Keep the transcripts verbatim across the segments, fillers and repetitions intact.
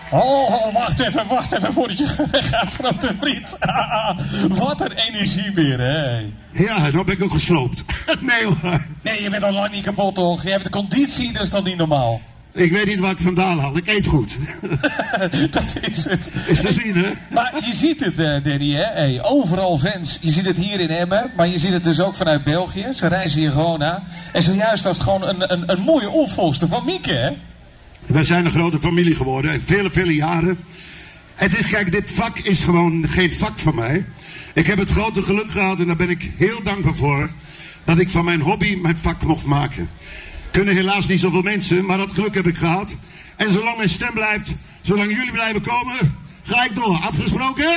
Oh, oh, wacht even, wacht even voordat je weggaat, grote vriend. Ah, wat een energie weer, hè? Ja, nou ben ik ook gesloopt. Nee hoor. Nee, je bent al lang niet kapot, toch? Je hebt de conditie, dus dat niet normaal. Ik weet niet waar ik vandaan haal. Ik eet goed. Dat is het. Is te zien, hè? Maar je ziet het, uh, Danny, hè? Hey, overal fans. Je ziet het hier in Emmer, maar je ziet het dus ook vanuit België. Ze reizen hier gewoon naar. En zojuist was het gewoon een, een, een mooie opvolgster van Mieke, hè? Wij zijn een grote familie geworden. En vele, vele jaren. Het is, kijk, dit vak is gewoon geen vak van mij. Ik heb het grote geluk gehad, en daar ben ik heel dankbaar voor, dat ik van mijn hobby mijn vak mocht maken. Kunnen helaas niet zoveel mensen, maar dat geluk heb ik gehad. En zolang mijn stem blijft, zolang jullie blijven komen, ga ik door. Afgesproken?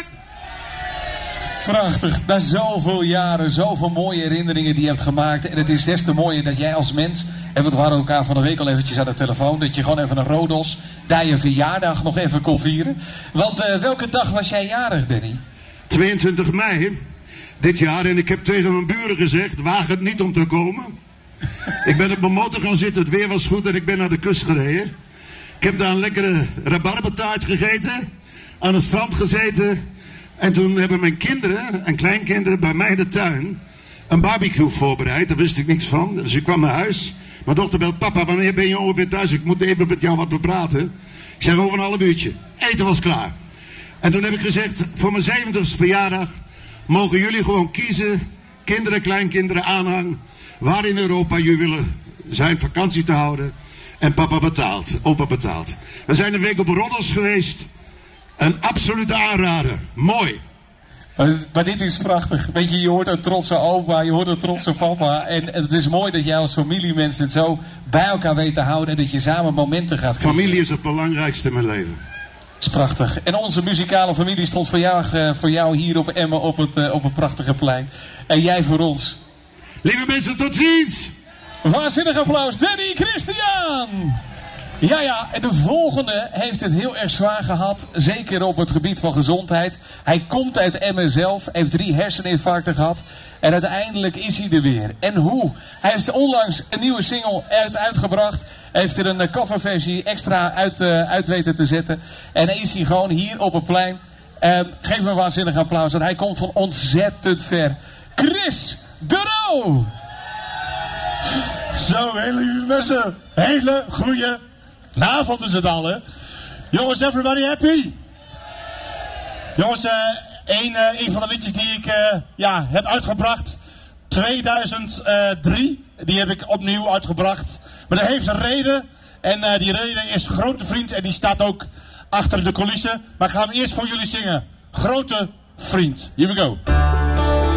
Prachtig. Na zoveel jaren, zoveel mooie herinneringen die je hebt gemaakt. En het is des te mooier dat jij als mens, en we waren elkaar van de week al eventjes aan de telefoon, dat je gewoon even een Rodos, daar je verjaardag nog even kon vieren. Want uh, welke dag was jij jarig, Danny? tweeëntwintig mei dit jaar. En ik heb tegen mijn buren gezegd, waag het niet om te komen. Ik ben op mijn motor gaan zitten, het weer was goed en ik ben naar de kust gereden. Ik heb daar een lekkere rabarbertaart gegeten, aan het strand gezeten. En toen hebben mijn kinderen en kleinkinderen bij mij in de tuin een barbecue voorbereid. Daar wist ik niks van. Dus ik kwam naar huis. Mijn dochter belt, papa, wanneer ben je ongeveer thuis? Ik moet even met jou wat bepraten. Ik zeg, over een half uurtje. Eten was klaar. En toen heb ik gezegd, voor mijn zeventigste verjaardag mogen jullie gewoon kiezen, kinderen, kleinkinderen, aanhang, waar in Europa jullie willen zijn vakantie te houden. En papa betaalt, opa betaalt. We zijn een week op Rodos geweest. Een absolute aanrader. Mooi. Maar, maar dit is prachtig. Weet je, je hoort een trotse opa, je hoort een trotse papa. En het is mooi dat jij als familiemens het zo bij elkaar weet te houden en dat je samen momenten gaat krijgen. Familie is het belangrijkste in mijn leven. Dat is prachtig. En onze muzikale familie stond voor jou, uh, voor jou hier op Emmen op het, uh, op het prachtige plein. En jij voor ons. Lieve mensen, tot ziens! Waanzinnig applaus, Danny Christian! Ja, ja, en de volgende heeft het heel erg zwaar gehad. Zeker op het gebied van gezondheid. Hij komt uit Emmen zelf, heeft drie herseninfarcten gehad. En uiteindelijk is hij er weer. En hoe? Hij heeft onlangs een nieuwe single uit, uitgebracht. Heeft er een coverversie extra uit, uh, uit weten te zetten. En dan is hij gewoon hier op het plein. Uh, geef hem een waanzinnig applaus, want hij komt van ontzettend ver. Chris de Roo! Zo, hele lieve mensen. Hele goede avond is het al, hè. Jongens, everybody happy? Jongens, uh, een, uh, een van de liedjes die ik uh, ja, heb uitgebracht, tweeduizend drie, die heb ik opnieuw uitgebracht. Maar dat heeft een reden, en uh, die reden is Grote Vriend, en die staat ook achter de coulissen. Maar ik ga hem eerst voor jullie zingen. Grote Vriend. Here we go.